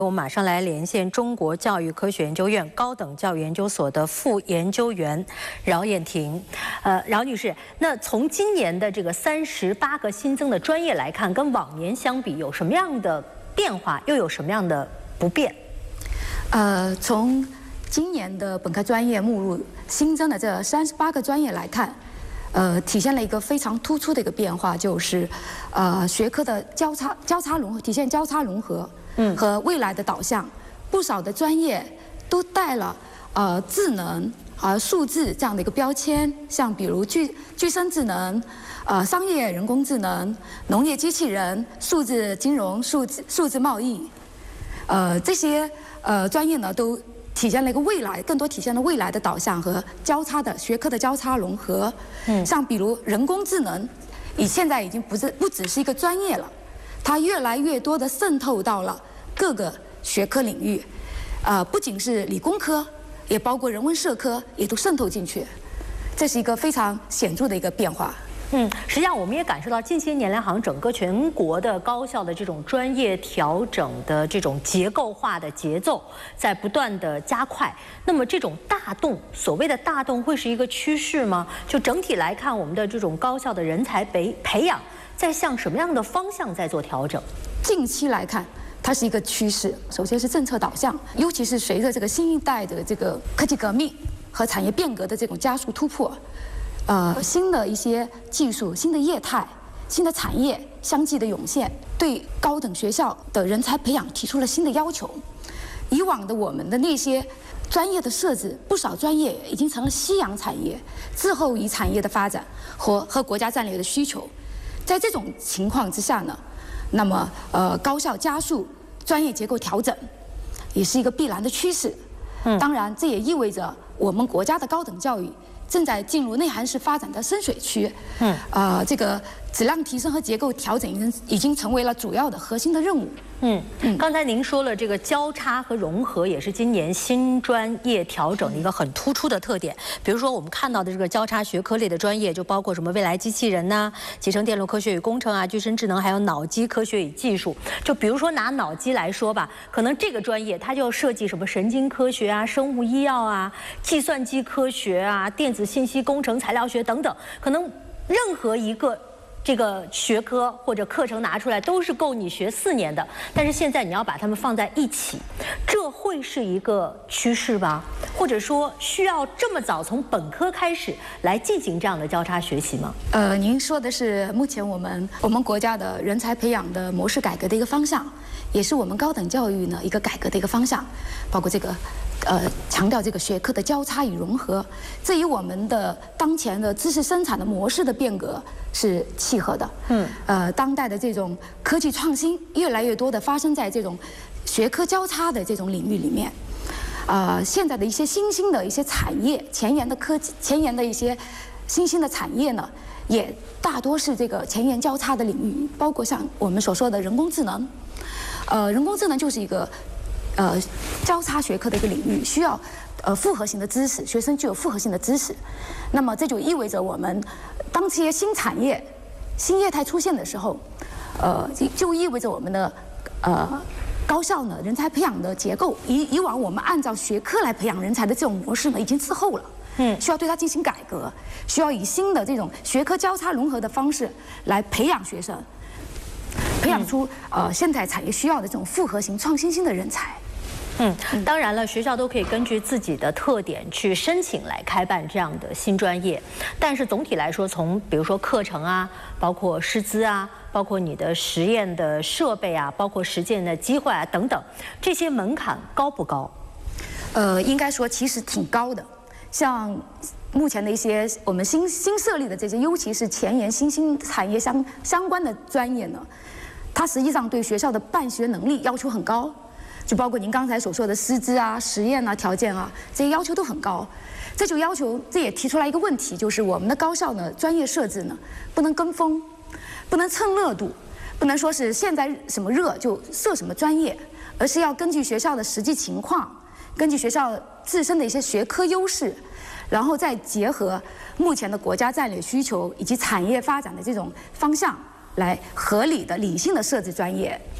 我们马上来连线中国教育科学研究院高等教育研究所的副研究员饶燕婷。饶女士，那从今年的这个38个新增的专业来看，跟往年相比有什么样的变化，又有什么样的不便？ 从今年的本科专业目录新增的这38个专业来看，体现了一个非常突出的一个变化，就是学科的交叉融合，体现交叉融合。和未来的导向，不少的专业都带了智能数字这样的一个标签，像比如具身智能、商业人工智能、农业机器人、数字金融、数字贸易，这些专业呢都体现了一个未来，更多体现了未来的导向和交叉的学科的交叉融合。像比如人工智能，现在已经不只是一个专业了。它越来越多地渗透到了各个学科领域，不仅是理工科，也包括人文社科，也都渗透进去，这是一个非常显著的一个变化。 实际上我们也感受到近些年来，好像整个全国的高校的这种专业调整的这种结构化的节奏在不断的加快。那么这种大动，所谓的大动，会是一个趋势吗？就整体来看，我们的这种高校的人才培养在向什么样的方向在做调整？ 近期来看，它是一个趋势。首先是政策导向，尤其是随着这个新一代的这个科技革命和产业变革的这种加速突破，新的一些技术、新的业态、新的产业相继的涌现，对高等学校的人才培养提出了新的要求。以往的我们的那些专业的设置，不少专业已经成了夕阳产业，滞后于产业的发展和国家战略的需求。在这种情况之下呢，那么高校加速专业结构调整，也是一个必然的趋势。当然，这也意味着我们国家的高等教育正在进入内涵式发展的深水区。这个质量提升和结构调整已经成为了主要的核心的任务。 刚才您说了，这个交叉和融合也是今年新专业调整的一个很突出的特点。比如说，我们看到的这个交叉学科类的专业，就包括什么未来机器人呐、集成电路科学与工程啊、具身智能，还有脑机科学与技术。就比如说拿脑机来说吧，可能这个专业它就要设计什么神经科学啊、生物医药啊、计算机科学啊、电子信息工程、材料学等等，可能任何一个这个学科或者课程拿出来都是够你学4年的，但是现在你要把它们放在一起，这会是一个趋势吧？或者说需要这么早从本科开始来进行这样的交叉学习吗？ 您说的是目前我们国家的人才培养的模式改革的一个方向，也是我们高等教育呢一个改革的一个方向，包括这个强调这个学科的交叉与融合，这与我们的当前的知识生产的模式的变革是契合的。当代的这种科技创新越来越多的发生在这种学科交叉的这种领域里面。现在的一些新兴的一些产业，前沿的科技、前沿的一些新兴的产业呢，也大多是这个前沿交叉的领域，包括像我们所说的人工智能。人工智能就是一个交叉学科的一个领域，需要复合性的知识，学生具有复合性的知识。那么这就意味着我们当这些新产业、新业态出现的时候，就意味着我们的高校呢人才培养的结构，以往我们按照学科来培养人才的这种模式呢已经滞后了。需要对它进行改革，需要以新的这种学科交叉融合的方式来培养学生，培养出现在产业需要的这种复合型、创新性的人才。 当然了，学校都可以根据自己的特点去申请来开办这样的新专业，但是总体来说，从比如说课程啊，包括师资啊，包括你的实验的设备啊，包括实践的机会啊等等，这些门槛高不高？ 应该说其实挺高的。像目前的一些我们新设立的这些，尤其是前沿新兴产业相关的专业呢，它实际上对学校的办学能力要求很高。就包括您刚才所说的师资啊、实验啊、条件啊，这些要求都很高。这也提出来一个问题，就是我们的高校呢，专业设置呢，不能跟风，不能蹭热度，不能说是现在什么热就设什么专业，而是要根据学校的实际情况，根据学校自身的一些学科优势，然后再结合目前的国家战略需求以及产业发展的这种方向，来合理的、理性的设置专业。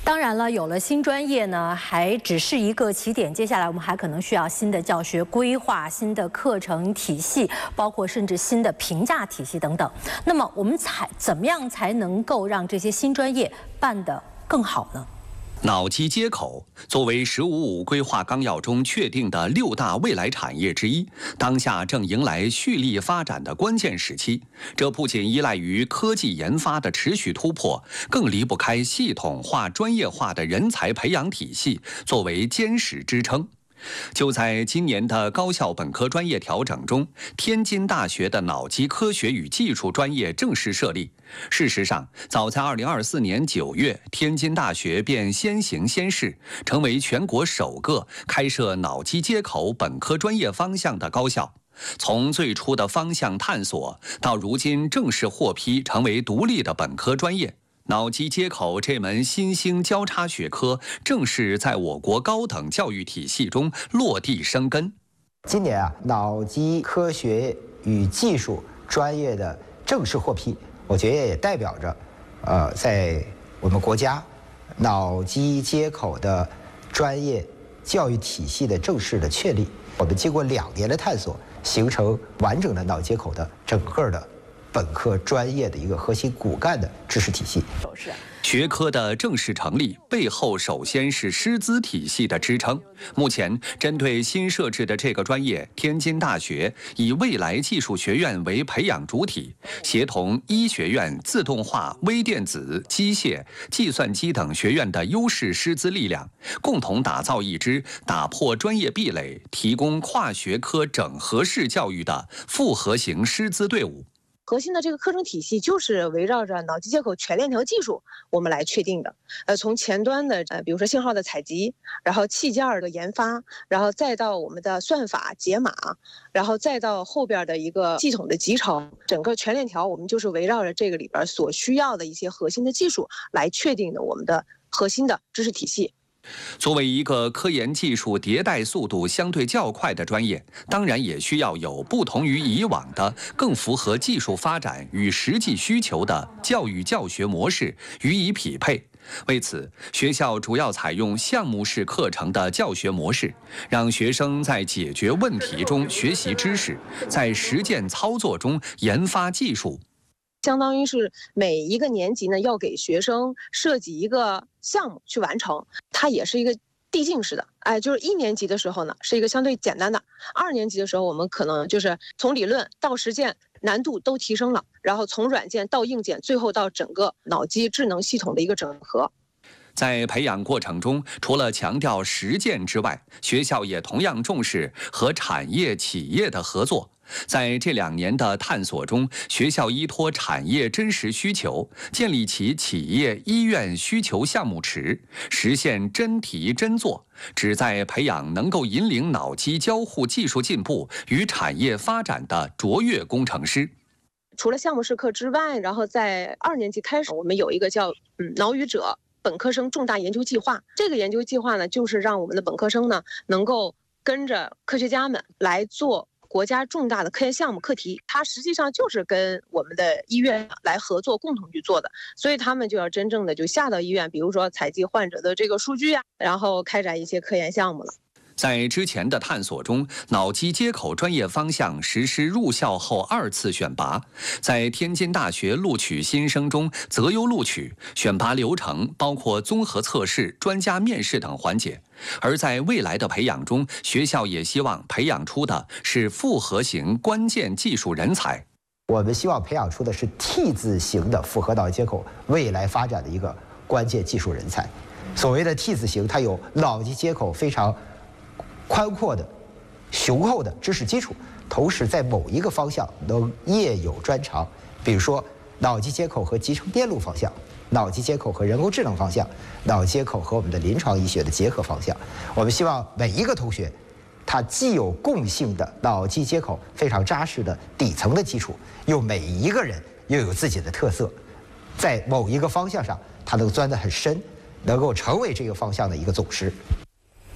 当然了，有了新专业呢，还只是一个起点。接下来我们还可能需要新的教学规划、新的课程体系，包括甚至新的评价体系等等。那么我们怎么样才能够让这些新专业办得更好呢？ 脑机接口作为“十五五”规划纲要中确定的6大未来产业之一，当下正迎来蓄力发展的关键时期。这不仅依赖于科技研发的持续突破，更离不开系统化、专业化的人才培养体系作为坚实支撑。就在今年的高校本科专业调整中，天津大学的脑机科学与技术专业正式设立。事实上，早在2024年9月，天津大学便先行先试，成为全国首个开设脑机接口本科专业方向的高校。从最初的方向探索，到如今正式获批成为独立的本科专业。脑机接口这门新兴交叉学科正式在我国高等教育体系中落地生根。 今年脑机科学与技术专业的正式获批，我觉得也代表着，在我们国家脑机接口的专业教育体系的正式的确立。我们经过2年的探索，形成完整的脑接口的整个的本科专业的一个核心骨干的知识体系。 学科的正式成立背后，首先是师资体系的支撑。目前，针对新设置的这个专业，天津大学以未来技术学院为培养主体，协同医学院、自动化、微电子、机械、计算机等学院的优势师资力量，共同打造一支打破专业壁垒、提供跨学科整合式教育的复合型师资队伍。 核心的这个课程体系就是围绕着脑机接口全链条技术我们来确定的。从前端的比如说信号的采集，然后器件的研发，然后再到我们的算法解码，然后再到后边的一个系统的集成，整个全链条我们就是围绕着这个里边所需要的一些核心的技术来确定的我们的核心的知识体系。 作为一个科研技术迭代速度相对较快的专业，当然也需要有不同于以往的、更符合技术发展与实际需求的教育教学模式予以匹配。为此，学校主要采用项目式课程的教学模式，让学生在解决问题中学习知识，在实践操作中研发技术。 相当于是每一个年级呢，要给学生设计一个项目去完成，它也是一个递进式的。就是1年级的时候呢，是一个相对简单的；2年级的时候，我们可能就是从理论到实践难度都提升了，然后从软件到硬件，最后到整个脑机智能系统的一个整合。 在培养过程中，除了强调实践之外，学校也同样重视和产业企业的合作。在这2年的探索中，学校依托产业真实需求，建立起企业医院需求项目池，实现真提真做，旨在培养能够引领脑机交互技术进步与产业发展的卓越工程师。 除了项目式课之外，然后在2年级开始，我们有一个叫脑语者本科生重大研究计划。这个研究计划呢，就是让我们的本科生呢，能够跟着科学家们来做国家重大的科研项目课题，它实际上就是跟我们的医院来合作，共同去做的。所以他们就要真正的就下到医院，比如说采集患者的这个数据然后开展一些科研项目了。 在之前的探索中，脑机接口专业方向实施入校后2次选拔，在天津大学录取新生中择优录取，选拔流程包括综合测试、专家面试等环节。而在未来的培养中，学校也希望培养出的是复合型关键技术人才。 我们希望培养出的是 T 字型的复合脑机接口未来发展的一个关键技术人才。所谓的 T 字型，它有脑机接口非常宽阔的、雄厚的知识基础，同时在某一个方向能业有专长，比如说脑机接口和集成电路方向，脑机接口和人工智能方向，脑机接口和我们的临床医学的结合方向。我们希望每一个同学，他既有共性的脑机接口非常扎实的底层的基础，又每一个人又有自己的特色，在某一个方向上他能钻得很深，能够成为这个方向的一个总师。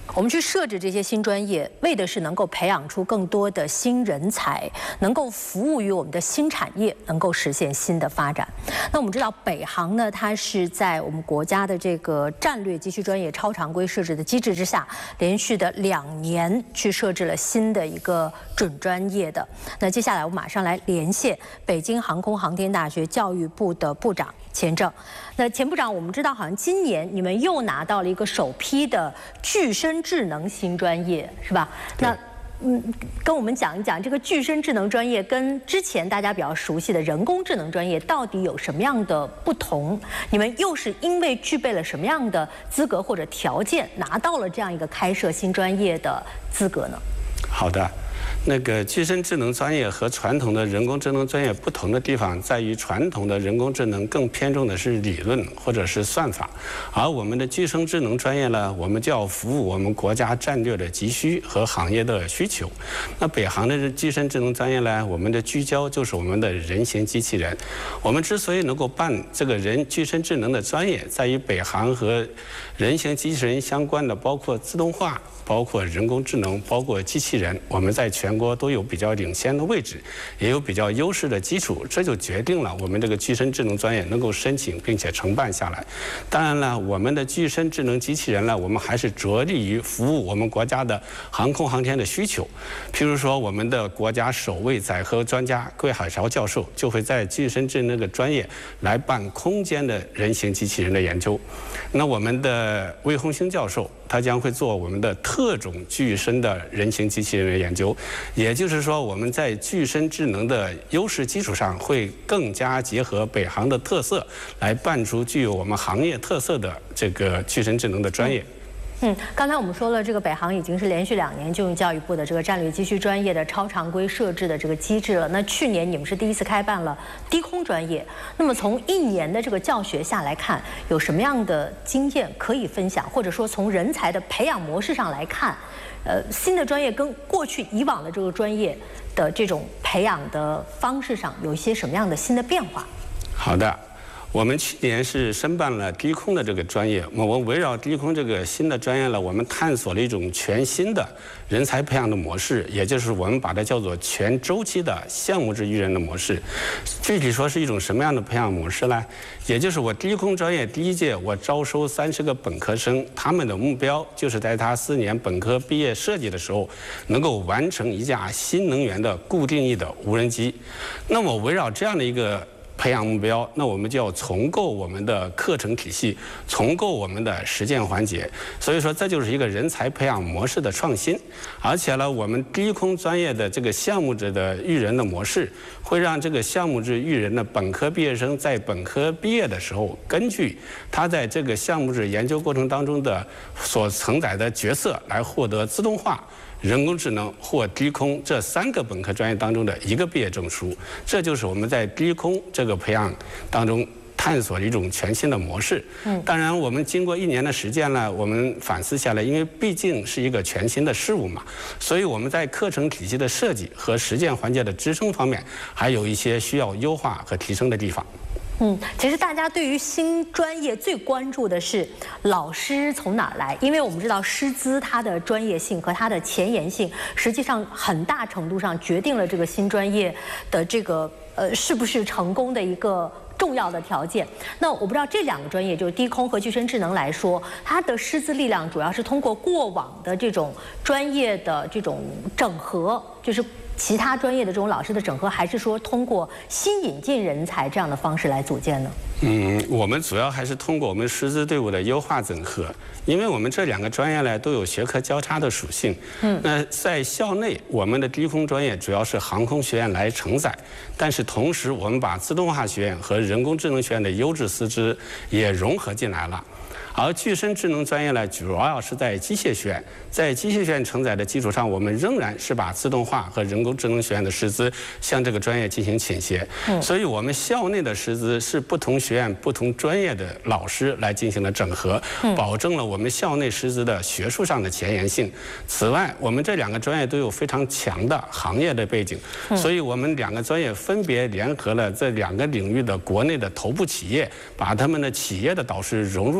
我们去设置这些新专业，为的是能够培养出更多的新人才，能够服务于我们的新产业，能够实现新的发展。那我们知道北航呢，它是在我们国家的这个战略急需专业超常规设置的机制之下，连续的2年去设置了新的一个准专业的。那接下来我马上来连线北京航空航天大学教育部的部长钱正。那钱部长，我们知道好像今年你们又拿到了一个首批的具身智能新专业，是吧？那跟我们讲一讲这个具身智能专业跟之前大家比较熟悉的人工智能专业到底有什么样的不同？你们又是因为具备了什么样的资格或者条件，拿到了这样一个开设新专业的资格呢？ 好的。那个具身智能专业和传统的人工智能专业不同的地方在于，传统的人工智能更偏重的是理论或者是算法，而我们的具身智能专业呢，我们就要服务我们国家战略的急需和行业的需求。那北航的具身智能专业呢，我们的聚焦就是我们的人形机器人。我们之所以能够办这个具身智能的专业，在于北航和人形机器人相关的，包括自动化，包括人工智能，包括机器人，我们在全国都有比较领先的位置，也有比较优势的基础，这就决定了我们这个具身智能专业能够申请并且承办下来。当然了，我们的具身智能机器人呢，我们还是着力于服务我们国家的航空航天的需求。譬如说，我们的国家首位载荷专家桂海潮教授就会在具身智能的专业来办空间的人形机器人的研究。那我们的魏红星教授，他将会做我们的特种具身的人形机器人的研究，也就是说，我们在具身智能的优势基础上，会更加结合北航的特色，来办出具有我们行业特色的这个具身智能的专业。 刚才我们说了，这个北航已经是连续2年就用教育部的这个战略急需专业的超常规设置的这个机制了。那去年你们是第一次开办了低空专业，那么从1年的这个教学下来看，有什么样的经验可以分享？或者说从人才的培养模式上来看，新的专业跟过去以往的这个专业的这种培养的方式上有一些什么样的新的变化？ 好的。我们去年是申办了低空的这个专业，我们围绕低空这个新的专业呢，我们探索了一种全新的人才培养的模式，也就是我们把它叫做全周期的项目制育人的模式。具体说是一种什么样的培养模式呢？也就是我低空专业第1届我招收30个本科生，他们的目标就是在他4年本科毕业设计的时候，能够完成一架新能源的固定翼的无人机。那么围绕这样的一个培养目标，那我们就要重构我们的课程体系，重构我们的实践环节。所以说，这就是一个人才培养模式的创新。而且呢，我们低空专业的这个项目制的育人的模式，会让这个项目制育人的本科毕业生在本科毕业的时候，根据他在这个项目制研究过程当中的所承载的角色，来获得自动化、人工智能或低空这3个本科专业当中的1个毕业证书。这就是我们在低空这个培养当中探索的一种全新的模式。当然，我们经过1年的实践呢，我们反思下来，因为毕竟是一个全新的事物嘛，所以我们在课程体系的设计和实践环节的支撑方面，还有一些需要优化和提升的地方。 其实大家对于新专业最关注的是老师从哪儿来，因为我们知道师资它的专业性和它的前沿性，实际上很大程度上决定了这个新专业的这个是不是成功的一个重要的条件。那我不知道这2个专业，就是低空和具身智能来说，它的师资力量主要是通过过往的这种专业的这种整合，就是其他专业的这种老师的整合，还是说通过新引进人才这样的方式来组建呢？ 我们主要还是通过我们师资队伍的优化整合，因为我们这2个专业呢都有学科交叉的属性。那在校内，我们的低空专业主要是航空学院来承载，但是同时我们把自动化学院和人工智能学院的优质师资也融合进来了。而具身智能专业呢，主要是在机械学院，在机械学院承载的基础上，我们仍然是把自动化和人工智能学院的师资向这个专业进行倾斜。所以我们校内的师资是不同学院、不同专业的老师来进行了整合，保证了我们校内师资的学术上的前沿性。此外，我们这2个专业都有非常强的行业的背景，所以我们2个专业分别联合了这2个领域的国内的头部企业，把他们的企业的导师融入到我们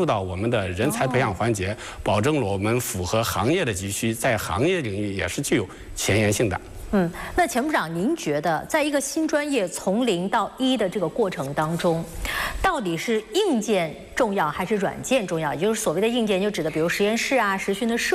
们的人才培养环节，保证了我们符合行业的急需，在行业领域也是具有前沿性的。 那钱部长，您觉得在一个新专业从0到1的这个过程当中，到底是硬件重要还是软件重要？也就是所谓的硬件，就指的比如实验室啊、实训的设